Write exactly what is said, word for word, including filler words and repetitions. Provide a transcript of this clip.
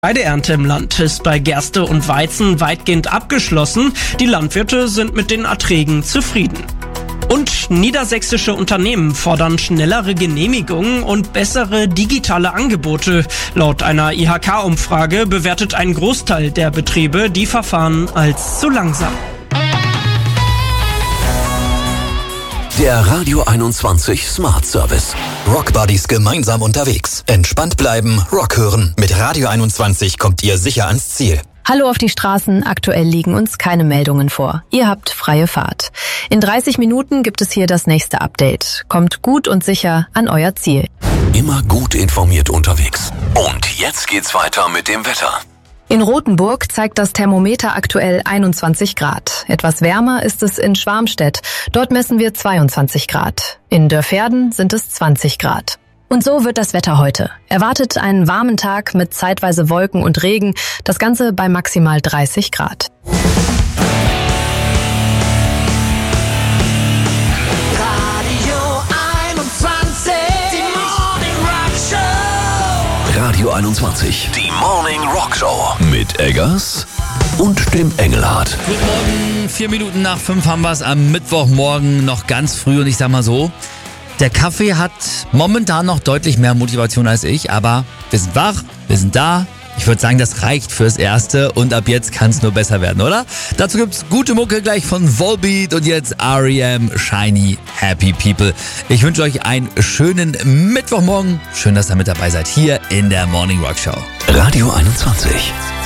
Getreideernte im Land ist bei Gerste und Weizen weitgehend abgeschlossen. Die Landwirte sind mit den Erträgen zufrieden. Und niedersächsische Unternehmen fordern schnellere Genehmigungen und bessere digitale Angebote. Laut einer I H K-Umfrage bewertet ein Großteil der Betriebe die Verfahren als zu langsam. Der Radio einundzwanzig Smart Service. Rock Buddies gemeinsam unterwegs. Entspannt bleiben, Rock hören. Mit Radio einundzwanzig kommt ihr sicher ans Ziel. Hallo auf die Straßen, aktuell liegen uns keine Meldungen vor. Ihr habt freie Fahrt. In dreißig Minuten gibt es hier das nächste Update. Kommt gut und sicher an euer Ziel. Immer gut informiert unterwegs. Und jetzt geht's weiter mit dem Wetter. In Rothenburg zeigt das Thermometer aktuell einundzwanzig Grad. Etwas wärmer ist es in Schwarmstedt. Dort messen wir zweiundzwanzig Grad. In Dörferden sind es zwanzig Grad. Und so wird das Wetter heute. Erwartet einen warmen Tag mit zeitweise Wolken und Regen. Das Ganze bei maximal dreißig Grad. Radio einundzwanzig, die Morning Rock Show mit Eggers und dem Engelhardt. Guten Morgen, vier Minuten nach fünf haben wir es am Mittwochmorgen, noch ganz früh und ich sag mal so, der Kaffee hat momentan noch deutlich mehr Motivation als ich, aber wir sind wach, wir sind da. Ich würde sagen, das reicht fürs Erste und ab jetzt kann es nur besser werden, oder? Dazu gibt's gute Mucke gleich von Volbeat und jetzt R E M, Shiny, Happy People. Ich wünsche euch einen schönen Mittwochmorgen. Schön, dass ihr mit dabei seid hier in der Morning Rock Show. Radio einundzwanzig.